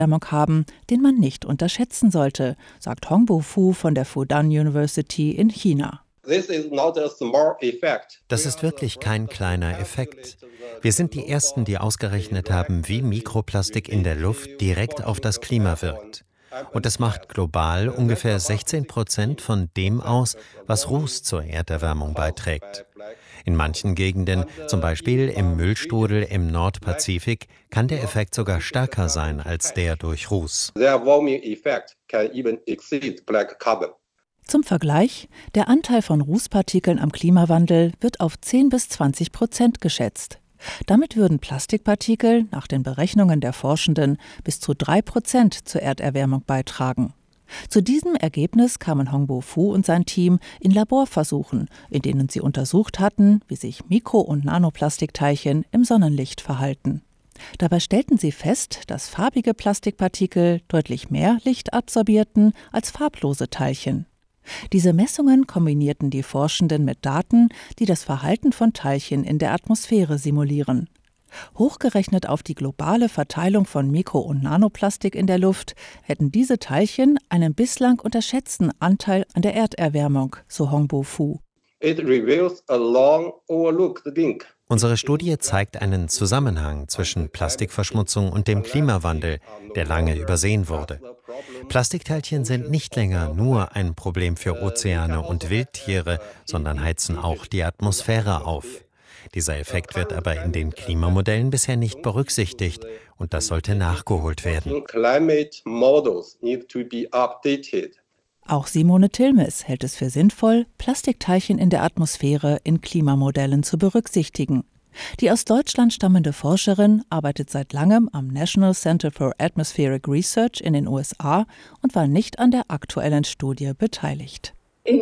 Erderwärmung haben, den man nicht unterschätzen sollte, sagt Hongbo Fu von der Fudan University in China. Das ist wirklich kein kleiner Effekt. Wir sind die Ersten, die ausgerechnet haben, wie Mikroplastik in der Luft direkt auf das Klima wirkt. Und es macht global ungefähr 16% von dem aus, was Ruß zur Erderwärmung beiträgt. In manchen Gegenden, zum Beispiel im Müllstrudel im Nordpazifik, kann der Effekt sogar stärker sein als der durch Ruß. Zum Vergleich, der Anteil von Rußpartikeln am Klimawandel wird auf 10-20% geschätzt. Damit würden Plastikpartikel nach den Berechnungen der Forschenden bis zu 3% zur Erderwärmung beitragen. Zu diesem Ergebnis kamen Hongbo Fu und sein Team in Laborversuchen, in denen sie untersucht hatten, wie sich Mikro- und Nanoplastikteilchen im Sonnenlicht verhalten. Dabei stellten sie fest, dass farbige Plastikpartikel deutlich mehr Licht absorbierten als farblose Teilchen. Diese Messungen kombinierten die Forschenden mit Daten, die das Verhalten von Teilchen in der Atmosphäre simulieren. Hochgerechnet auf die globale Verteilung von Mikro- und Nanoplastik in der Luft hätten diese Teilchen einen bislang unterschätzten Anteil an der Erderwärmung, so Hongbo Fu. Unsere Studie zeigt einen Zusammenhang zwischen Plastikverschmutzung und dem Klimawandel, der lange übersehen wurde. Plastikteilchen sind nicht länger nur ein Problem für Ozeane und Wildtiere, sondern heizen auch die Atmosphäre auf. Dieser Effekt wird aber in den Klimamodellen bisher nicht berücksichtigt und das sollte nachgeholt werden. Auch Simone Tilmes hält es für sinnvoll, Plastikteilchen in der Atmosphäre in Klimamodellen zu berücksichtigen. Die aus Deutschland stammende Forscherin arbeitet seit langem am National Center for Atmospheric Research in den USA und war nicht an der aktuellen Studie beteiligt.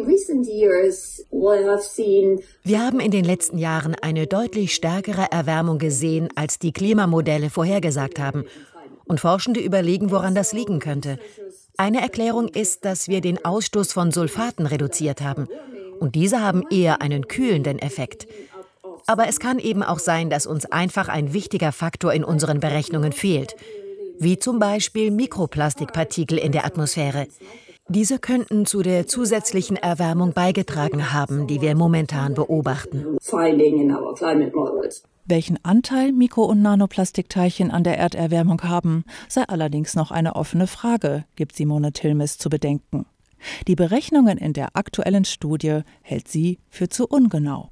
Wir haben in den letzten Jahren eine deutlich stärkere Erwärmung gesehen, als die Klimamodelle vorhergesagt haben. Und Forschende überlegen, woran das liegen könnte. Eine Erklärung ist, dass wir den Ausstoß von Sulfaten reduziert haben. Und diese haben eher einen kühlenden Effekt. Aber es kann eben auch sein, dass uns einfach ein wichtiger Faktor in unseren Berechnungen fehlt. Wie zum Beispiel Mikroplastikpartikel in der Atmosphäre. Diese könnten zu der zusätzlichen Erwärmung beigetragen haben, die wir momentan beobachten. Welchen Anteil Mikro- und Nanoplastikteilchen an der Erderwärmung haben, sei allerdings noch eine offene Frage, gibt Simone Tilmes zu bedenken. Die Berechnungen in der aktuellen Studie hält sie für zu ungenau.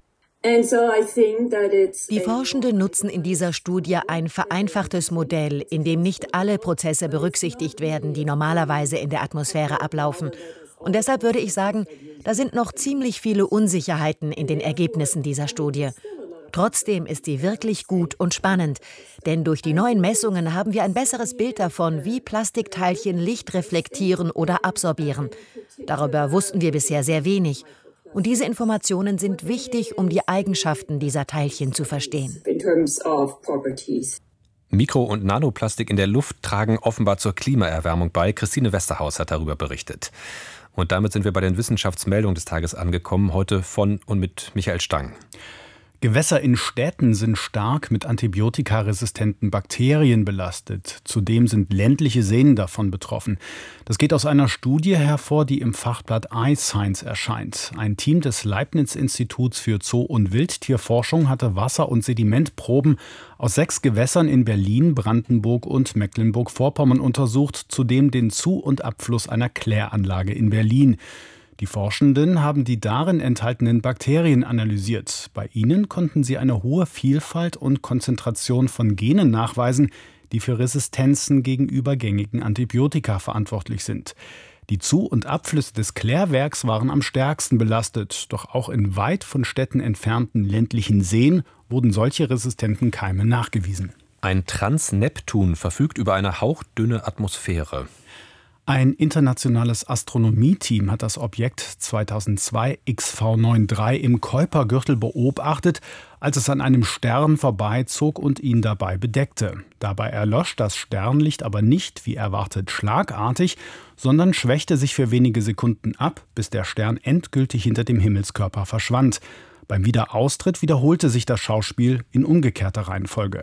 Die Forschenden nutzen in dieser Studie ein vereinfachtes Modell, in dem nicht alle Prozesse berücksichtigt werden, die normalerweise in der Atmosphäre ablaufen. Und deshalb würde ich sagen, da sind noch ziemlich viele Unsicherheiten in den Ergebnissen dieser Studie. Trotzdem ist sie wirklich gut und spannend, denn durch die neuen Messungen haben wir ein besseres Bild davon, wie Plastikteilchen Licht reflektieren oder absorbieren. Darüber wussten wir bisher sehr wenig. Und diese Informationen sind wichtig, um die Eigenschaften dieser Teilchen zu verstehen. Mikro- und Nanoplastik in der Luft tragen offenbar zur Klimaerwärmung bei. Christine Westerhaus hat darüber berichtet. Und damit sind wir bei den Wissenschaftsmeldungen des Tages angekommen, heute von und mit Michael Stang. Gewässer in Städten sind stark mit antibiotikaresistenten Bakterien belastet. Zudem sind ländliche Seen davon betroffen. Das geht aus einer Studie hervor, die im Fachblatt iScience erscheint. Ein Team des Leibniz-Instituts für Zoo- und Wildtierforschung hatte Wasser- und Sedimentproben aus 6 Gewässern in Berlin, Brandenburg und Mecklenburg-Vorpommern untersucht, zudem den Zu- und Abfluss einer Kläranlage in Berlin. Die Forschenden haben die darin enthaltenen Bakterien analysiert. Bei ihnen konnten sie eine hohe Vielfalt und Konzentration von Genen nachweisen, die für Resistenzen gegenüber gängigen Antibiotika verantwortlich sind. Die Zu- und Abflüsse des Klärwerks waren am stärksten belastet, doch auch in weit von Städten entfernten ländlichen Seen wurden solche resistenten Keime nachgewiesen. Ein Transneptun verfügt über eine hauchdünne Atmosphäre. Ein internationales Astronomieteam hat das Objekt 2002 XV93 im Kuipergürtel beobachtet, als es an einem Stern vorbeizog und ihn dabei bedeckte. Dabei erlosch das Sternlicht aber nicht, wie erwartet, schlagartig, sondern schwächte sich für wenige Sekunden ab, bis der Stern endgültig hinter dem Himmelskörper verschwand. Beim Wiederaustritt wiederholte sich das Schauspiel in umgekehrter Reihenfolge.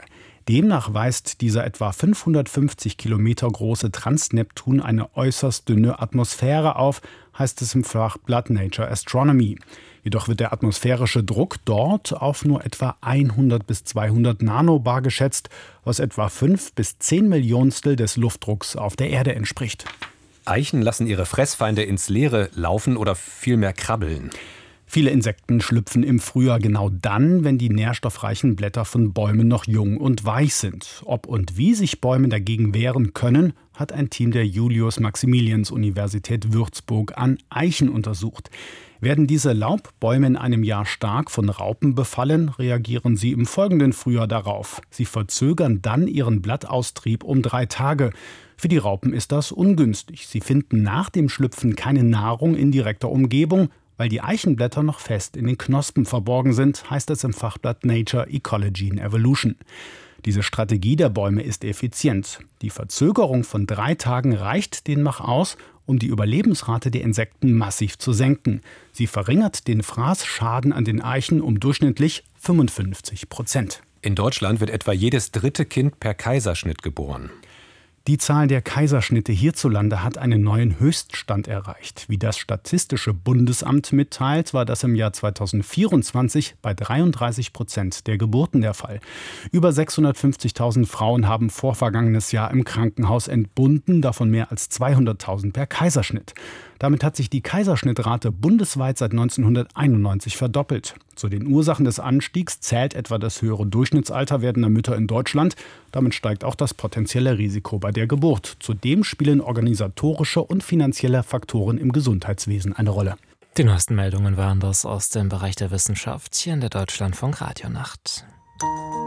Demnach weist dieser etwa 550 Kilometer große Transneptun eine äußerst dünne Atmosphäre auf, heißt es im Fachblatt Nature Astronomy. Jedoch wird der atmosphärische Druck dort auf nur etwa 100 bis 200 Nanobar geschätzt, was etwa 5 bis 10 Millionstel des Luftdrucks auf der Erde entspricht. Eichen lassen ihre Fressfeinde ins Leere laufen oder vielmehr krabbeln. Viele Insekten schlüpfen im Frühjahr genau dann, wenn die nährstoffreichen Blätter von Bäumen noch jung und weich sind. Ob und wie sich Bäume dagegen wehren können, hat ein Team der Julius-Maximilians-Universität Würzburg an Eichen untersucht. Werden diese Laubbäume in einem Jahr stark von Raupen befallen, reagieren sie im folgenden Frühjahr darauf. Sie verzögern dann ihren Blattaustrieb um 3 Tage. Für die Raupen ist das ungünstig. Sie finden nach dem Schlüpfen keine Nahrung in direkter Umgebung. Weil die Eichenblätter noch fest in den Knospen verborgen sind, heißt es im Fachblatt Nature Ecology and Evolution. Diese Strategie der Bäume ist effizient. Die Verzögerung von 3 Tagen reicht demnach aus, um die Überlebensrate der Insekten massiv zu senken. Sie verringert den Fraßschaden an den Eichen um durchschnittlich 55%. In Deutschland wird etwa jedes 3. Kind per Kaiserschnitt geboren. Die Zahl der Kaiserschnitte hierzulande hat einen neuen Höchststand erreicht. Wie das Statistische Bundesamt mitteilt, war das im Jahr 2024 bei 33% der Geburten der Fall. Über 650.000 Frauen haben vorvergangenes Jahr im Krankenhaus entbunden, davon mehr als 200.000 per Kaiserschnitt. Damit hat sich die Kaiserschnittrate bundesweit seit 1991 verdoppelt. Zu den Ursachen des Anstiegs zählt etwa das höhere Durchschnittsalter werdender Mütter in Deutschland. Damit steigt auch das potenzielle Risiko bei der Geburt. Zudem spielen organisatorische und finanzielle Faktoren im Gesundheitswesen eine Rolle. Die neuesten Meldungen waren das aus dem Bereich der Wissenschaft hier in der Deutschlandfunk Radionacht.